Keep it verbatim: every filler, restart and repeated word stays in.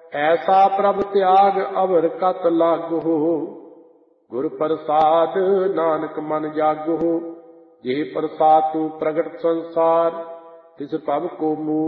ਐਸਾ ਪ੍ਰਭ ਤਿਆਗ ਅਵਰ ਕਤ ਲਾਗੋ। ਗੁਰ ਪ੍ਰਸਾਦ ਨਾਨਕ ਮਨ ਜਾਗੋ। ਜਿਹ ਪ੍ਰਸਾਦ ਤੂੰ ਪ੍ਰਗਟ ਸੰਸਾਰ, ਤਿਸ ਭਵ ਕੋ ਮੂਲ